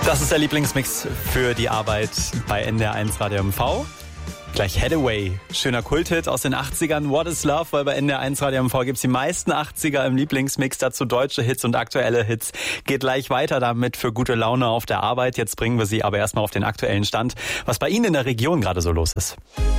Das ist der Lieblingsmix für die Arbeit bei NDR1 Radio MV. Gleich Hathaway, schöner Kulthit aus den 80ern, What is Love, weil bei NDR1 Radio MV gibt's die meisten 80er im Lieblingsmix, dazu deutsche Hits und aktuelle Hits. Geht gleich weiter damit für gute Laune auf der Arbeit. Jetzt bringen wir Sie aber erstmal auf den aktuellen Stand, was bei Ihnen in der Region gerade so los ist.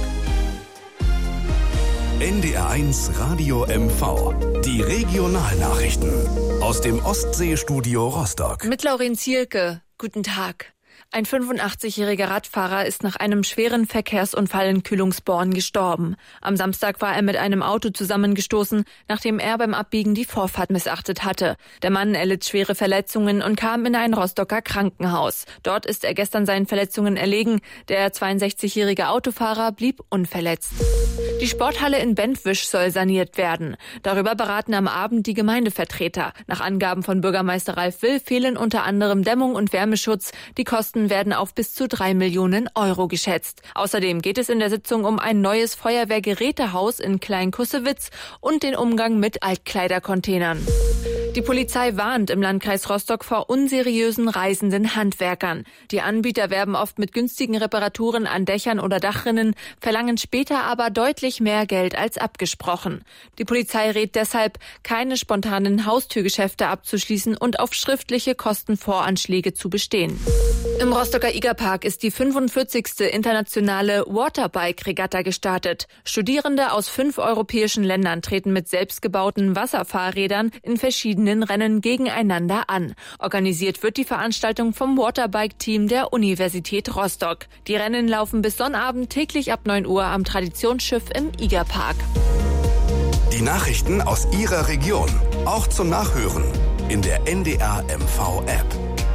NDR1 Radio MV. Die Regionalnachrichten aus dem Ostseestudio Rostock. Mit Lauren Zielke. Guten Tag. Ein 85-jähriger Radfahrer ist nach einem schweren Verkehrsunfall in Kühlungsborn gestorben. Am Samstag war er mit einem Auto zusammengestoßen, nachdem er beim Abbiegen die Vorfahrt missachtet hatte. Der Mann erlitt schwere Verletzungen und kam in ein Rostocker Krankenhaus. Dort ist er gestern seinen Verletzungen erlegen. Der 62-jährige Autofahrer blieb unverletzt. Die Sporthalle in Bentwisch soll saniert werden. Darüber beraten am Abend die Gemeindevertreter. Nach Angaben von Bürgermeister Ralf Will fehlen unter anderem Dämmung und Wärmeschutz. Die Kosten werden auf bis zu 3 Millionen Euro geschätzt. Außerdem geht es in der Sitzung um ein neues Feuerwehrgerätehaus in Klein-Kussewitz und den Umgang mit Altkleidercontainern. Die Polizei warnt im Landkreis Rostock vor unseriösen reisenden Handwerkern. Die Anbieter werben oft mit günstigen Reparaturen an Dächern oder Dachrinnen, verlangen später aber deutlich mehr Geld als abgesprochen. Die Polizei rät deshalb, keine spontanen Haustürgeschäfte abzuschließen und auf schriftliche Kostenvoranschläge zu bestehen. Im Rostocker Igerpark ist die 45. internationale Waterbike-Regatta gestartet. Studierende aus 5 europäischen Ländern treten mit selbstgebauten Wasserfahrrädern in verschiedenen Rennen gegeneinander an. Organisiert wird die Veranstaltung vom Waterbike-Team der Universität Rostock. Die Rennen laufen bis Sonnabend täglich ab 9 Uhr am Traditionsschiff im Igerpark. Die Nachrichten aus Ihrer Region, auch zum Nachhören in der NDR MV App.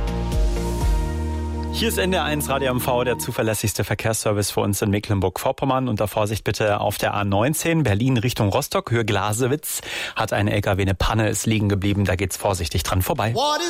Hier ist NDR1 Radio MV, der zuverlässigste Verkehrsservice für uns in Mecklenburg-Vorpommern. Unter Vorsicht bitte auf der A19 Berlin Richtung Rostock, Höhe Glasewitz. Hat ein LKW eine Panne, ist liegen geblieben, da geht's vorsichtig dran vorbei.